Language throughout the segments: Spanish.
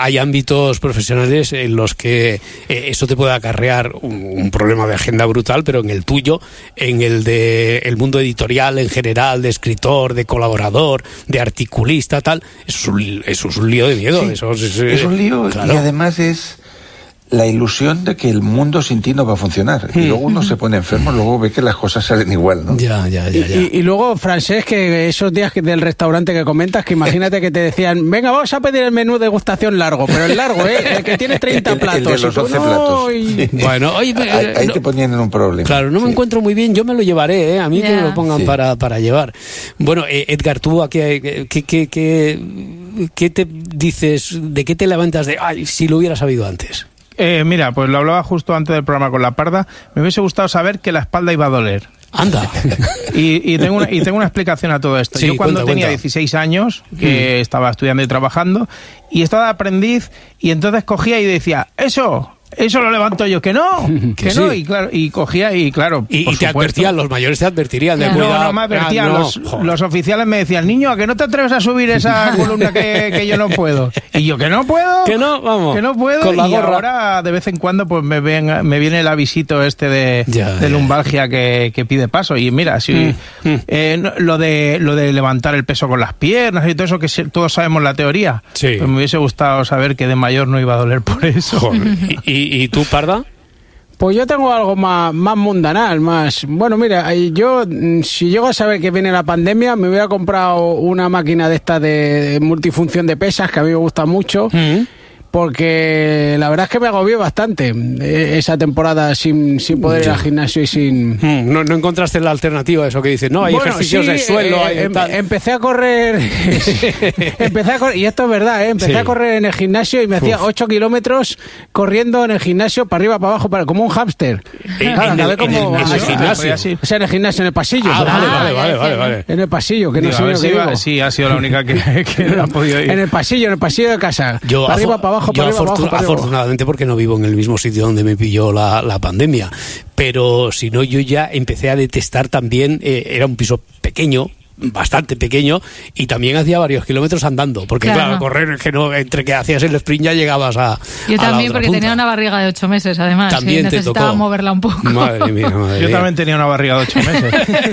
hay ámbitos profesionales en los que eso te puede acarrear un problema de agenda brutal, pero en el tuyo, en el de el mundo editorial en general, de escritor, de colaborador, de articulista, tal, eso es un lío de miedo. Sí, eso es un lío, claro. Y además es la ilusión de que el mundo sin ti no va a funcionar. Y luego uno se pone enfermo, luego ve que las cosas salen igual, ¿no? Ya. Y luego, Francesc, que esos días del restaurante que comentas, que imagínate que te decían, venga, vamos a pedir el menú degustación largo, pero el largo, el que tiene 30 platos. El de los 11 platos. Sí. Bueno, oye, ahí te ponían en un problema. Claro, no me encuentro muy bien, yo me lo llevaré, a mí que me lo pongan para llevar. Bueno, Edgar, tú, ¿qué te dices, de qué te levantas de, ay, si lo hubiera sabido antes? Mira, pues lo hablaba justo antes del programa con la Parda. Me hubiese gustado saber que la espalda iba a doler. Anda. Y tengo una explicación a todo esto. Sí, yo cuando tenía 16 años, que estaba estudiando y trabajando, y estaba de aprendiz, y entonces cogía y decía, eso lo levanto yo, que no, que no, sí. y claro, y cogía y claro, y te advertían, los mayores te advertirían de cuidado. No me advertían, los oficiales me decían, niño, ¿a que no te atreves a subir esa columna que yo no puedo? Y yo, ¿que no puedo? Que no, vamos. Que no puedo, con la y gorra. Ahora de vez en cuando pues me viene el avisito de lumbalgia que pide paso. Y mira, si lo de levantar el peso con las piernas y todo eso, que todos sabemos la teoría, pues me hubiese gustado saber que de mayor no iba a doler por eso. Joder. ¿Y tú, Parda? Pues yo tengo algo más mundanal, más... Bueno, mira, yo si llego a saber que viene la pandemia, me hubiera comprado una máquina de esta de multifunción de pesas, que a mí me gusta mucho, porque la verdad es que me agobió bastante esa temporada sin poder ir al gimnasio y sin... No encontraste la alternativa, eso que dices, no, hay ejercicios de suelo, hay tal. Empecé a correr, y esto es verdad, empecé a correr en el gimnasio y me hacía 8 kilómetros corriendo en el gimnasio, para arriba, para abajo, como un hámster. En el gimnasio. O sea, en el gimnasio, en el pasillo. Vale. En el pasillo, que no sé lo que digo. Sí, ha sido la única que no ha podido ir. En el pasillo de casa. Para arriba, para abajo. Yo afortunadamente, porque no vivo en el mismo sitio donde me pilló la pandemia, pero si no, yo ya empecé a detestar también, era un piso pequeño, bastante pequeño, y también hacía varios kilómetros andando, porque claro correr, que no, entre que hacías el sprint ya llegabas a yo también, porque punta. tenía una barriga de 8 meses, además, también necesitaba moverla un poco. Madre mía. Yo también tenía una barriga de 8 meses.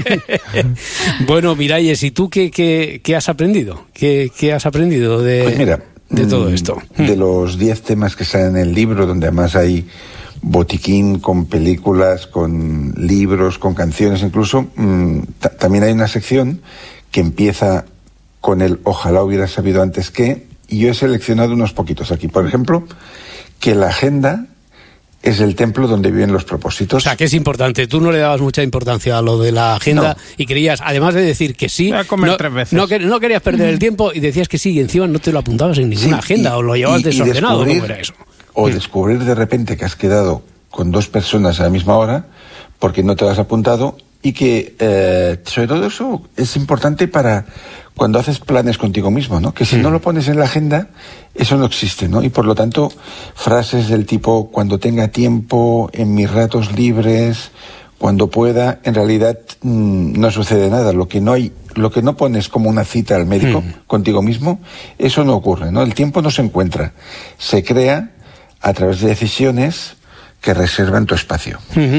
Bueno, Miralles, ¿y tú qué has aprendido? ¿Qué has aprendido de...? Pues mira, de todo esto. De los 10 temas que salen en el libro, donde además hay botiquín con películas, con libros, con canciones incluso, también hay una sección que empieza con el ojalá hubiera sabido antes que, y yo he seleccionado unos poquitos aquí. Por ejemplo, que la agenda es el templo donde viven los propósitos. O sea, que es importante. Tú no le dabas mucha importancia a lo de la agenda y creías, además de decir que sí, a comer 3 veces. No querías perder el tiempo y decías que sí, y encima no te lo apuntabas en ninguna agenda o lo llevabas desordenado. ¿Cómo era eso? O descubrir de repente que has quedado con 2 personas a la misma hora porque no te lo has apuntado, y que sobre todo eso es importante para cuando haces planes contigo mismo, ¿no? Que si no lo pones en la agenda, eso no existe, ¿no? Y por lo tanto, frases del tipo, cuando tenga tiempo, en mis ratos libres, cuando pueda, en realidad no sucede nada. Lo que no pones como una cita al médico contigo mismo, eso no ocurre, ¿no? El tiempo no se encuentra, se crea a través de decisiones que reservan tu espacio.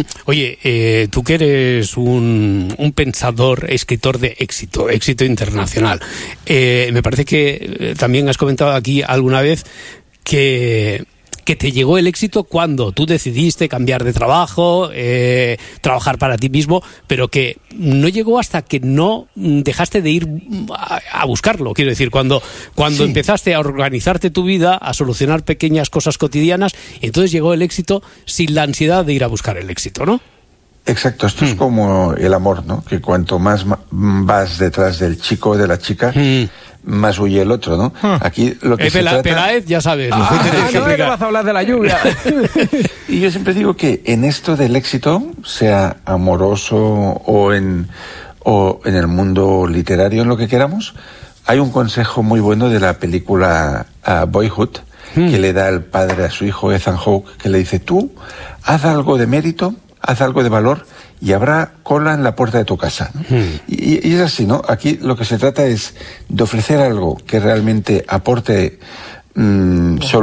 Oye, tú que eres un pensador, escritor de éxito internacional, me parece que también has comentado aquí alguna vez que te llegó el éxito cuando tú decidiste cambiar de trabajo, trabajar para ti mismo, pero que no llegó hasta que no dejaste de ir a buscarlo. Quiero decir, cuando empezaste a organizarte tu vida, a solucionar pequeñas cosas cotidianas, entonces llegó el éxito sin la ansiedad de ir a buscar el éxito, ¿no? Exacto, esto es como el amor, ¿no? Que cuanto más vas detrás del chico o de la chica, más huye el otro, ¿no? Aquí lo que se trata... Pelaez, ya sabes. No que vas a hablar de la lluvia. Y yo siempre digo que en esto del éxito, sea amoroso o en el mundo literario, en lo que queramos, hay un consejo muy bueno de la película Boyhood, que le da el padre a su hijo Ethan Hawke, que le dice, tú haz algo de mérito, haz algo de valor y habrá cola en la puerta de tu casa, ¿no? Y es así, ¿no? Aquí lo que se trata es de ofrecer algo que realmente aporte